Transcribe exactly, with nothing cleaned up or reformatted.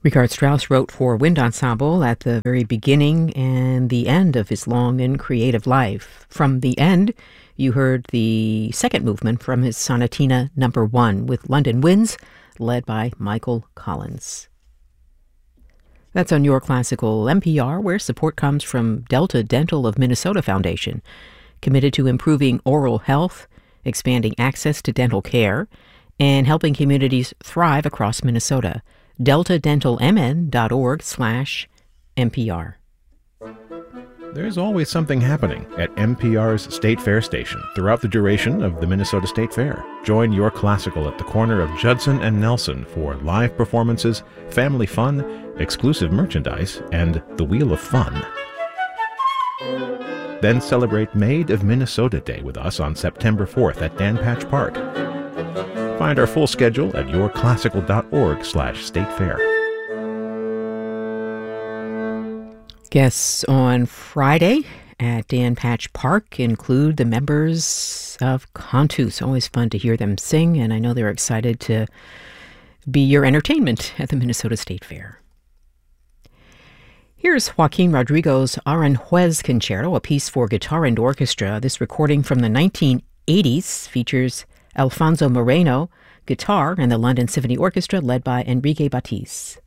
Richard Strauss wrote for wind ensemble at the very beginning and the end of his long and creative life. From the end, you heard the second movement from his Sonatina Number One with London Winds, led by Michael Collins. That's on Your Classical N P R, where support comes from Delta Dental of Minnesota Foundation, committed to improving oral health, expanding access to dental care, and helping communities thrive across Minnesota. delta dental m n dot org slash N P R. There's always something happening at N P R's State Fair station throughout the duration of the Minnesota State Fair. Join Your Classical at the corner of Judson and Nelson for live performances, family fun, exclusive merchandise, and the Wheel of Fun. Then celebrate Made of Minnesota Day with us on September fourth at Dan Patch Park. Find our full schedule at yourclassical.org slash state fair. Guests on Friday at Dan Patch Park include the members of Cantus. Always fun to hear them sing, and I know they're excited to be your entertainment at the Minnesota State Fair. Here's Joaquin Rodrigo's Aranjuez Concerto, a piece for guitar and orchestra. This recording from the nineteen eighties features Alfonso Moreno, guitar, and the London Symphony Orchestra led by Enrique Batiz.